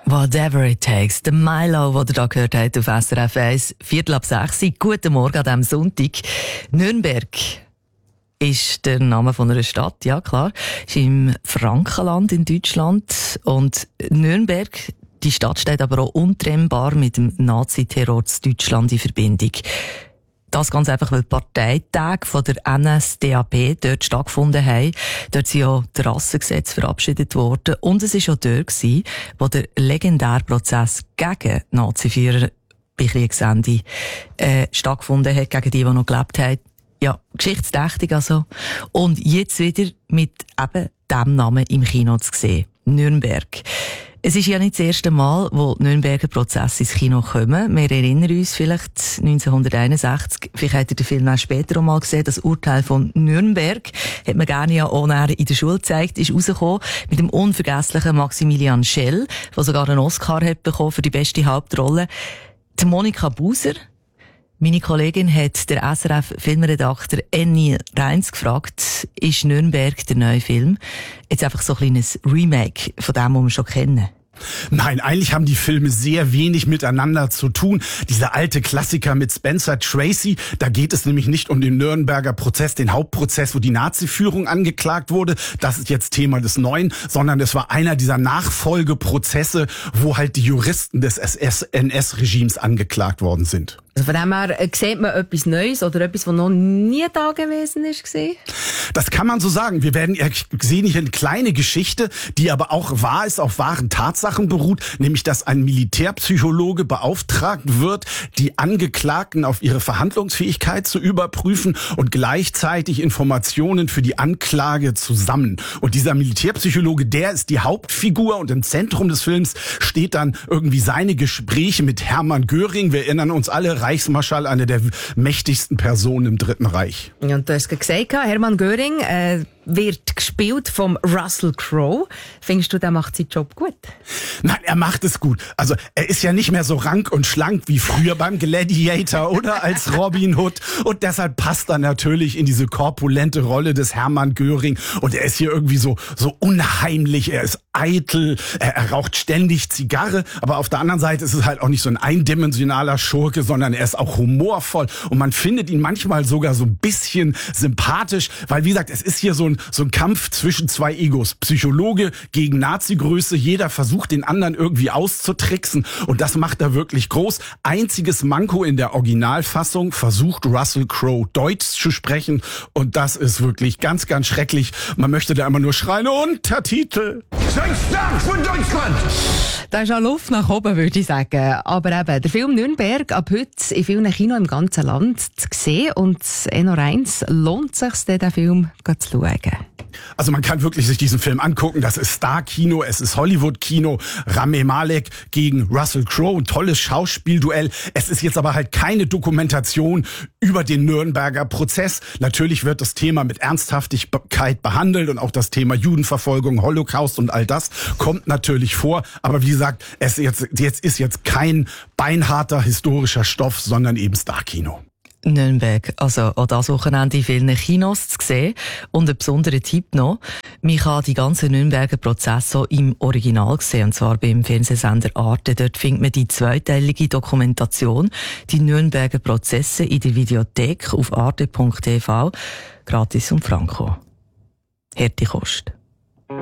Whatever it takes. Der Milo, den ihr da gehört habt auf SRF 1, 5:45. Guten Morgen an diesem Sonntag. Nürnberg ist der Name von einer Stadt, ja klar. Ist im Frankenland in Deutschland. Und Nürnberg, die Stadt steht aber auch untrennbar mit dem Nazi-Terror in Deutschland in Verbindung. Das ganz einfach, weil die Parteitage von der NSDAP dort stattgefunden haben. Dort sind ja die Rassengesetze verabschiedet worden. Und es war auch dort, wo der legendäre Prozess gegen Naziführer bei Kriegsende stattgefunden hat, gegen die noch gelebt haben. Ja, geschichtsträchtig also. Und jetzt wieder mit eben diesem Namen im Kino zu sehen. Nürnberg. Es ist ja nicht das erste Mal, wo die Nürnberger Prozesse ins Kino kommen. Wir erinnern uns vielleicht 1961, vielleicht habt ihr den Film auch später auch mal gesehen, das Urteil von Nürnberg, hat man gerne ja auch in der Schule gezeigt, ist rausgekommen mit dem unvergesslichen Maximilian Schell, der sogar einen Oscar hat bekommen für die beste Hauptrolle. Die Monika Buser, meine Kollegin, hat der SRF-Filmredakteur Annie Reins gefragt, ist Nürnberg der neue Film? Jetzt einfach so ein kleines Remake von dem, was wir schon kennen. Nein, eigentlich haben die Filme sehr wenig miteinander zu tun. Dieser alte Klassiker mit Spencer Tracy, da geht es nämlich nicht um den Nürnberger Prozess, den Hauptprozess, wo die Nazi-Führung angeklagt wurde. Das ist jetzt Thema des Neuen, sondern es war einer dieser Nachfolgeprozesse, wo halt die Juristen des NS-Regimes angeklagt worden sind. Also von dem her sieht man etwas Neues oder etwas, was noch nie da gewesen ist. Das kann man so sagen. Wir sehen hier eine kleine Geschichte, die aber auch wahr ist, auf wahren Tatsachen beruht, nämlich dass ein Militärpsychologe beauftragt wird, die Angeklagten auf ihre Verhandlungsfähigkeit zu überprüfen und gleichzeitig Informationen für die Anklage zu sammeln. Und dieser Militärpsychologe, der ist die Hauptfigur und im Zentrum des Films steht dann irgendwie seine Gespräche mit Hermann Göring. Wir erinnern uns alle, Reichsmarschall, eine der mächtigsten Personen im Dritten Reich. Ja, und du hast gesagt, Hermann Göring wird gespielt vom Russell Crowe. Findest du, der macht seinen Job gut? Nein, er macht es gut. Also er ist ja nicht mehr so rank und schlank wie früher beim Gladiator oder als Robin Hood. Und deshalb passt er natürlich in diese korpulente Rolle des Hermann Göring. Und er ist hier irgendwie so unheimlich, er ist eitel, er raucht ständig Zigarre. Aber auf der anderen Seite ist es halt auch nicht so ein eindimensionaler Schurke, sondern er ist auch humorvoll. Und man findet ihn manchmal sogar so ein bisschen sympathisch, weil wie gesagt, es ist hier so ein Kampf zwischen zwei Egos. Psychologe gegen Nazi-Größe. Jeder versucht, den anderen irgendwie auszutricksen. Und das macht er wirklich groß. Einziges Manko in der Originalfassung: versucht Russell Crowe Deutsch zu sprechen. Und das ist wirklich ganz, ganz schrecklich. Man möchte da immer nur schreien: Untertitel! Seid stark für Deutschland! Da ist auch Luft nach oben, würde ich sagen. Aber eben, der Film Nürnberg ab heute in vielen Kinos im ganzen Land zu sehen. Und noch eins, lohnt es sich, den Film zu schauen? Also man kann wirklich sich diesen Film angucken. Das ist Star-Kino, es ist Hollywood-Kino. Rami Malek gegen Russell Crowe, ein tolles Schauspielduell. Es ist jetzt aber halt keine Dokumentation über den Nürnberger Prozess. Natürlich wird das Thema mit Ernsthaftigkeit behandelt und auch das Thema Judenverfolgung, Holocaust und all das kommt natürlich vor. Aber wie gesagt, es ist jetzt kein beinharter historischer Stoff, sondern eben Star-Kino. Nürnberg, also auch das Wochenende in vielen Kinos zu sehen. Und ein besonderer Tipp noch: man kann die ganzen Nürnberger Prozesse im Original sehen, und zwar beim Fernsehsender Arte. Dort findet man die zweiteilige Dokumentation, die Nürnberger Prozesse, in der Videothek auf arte.tv, gratis und franko. Harte Kost.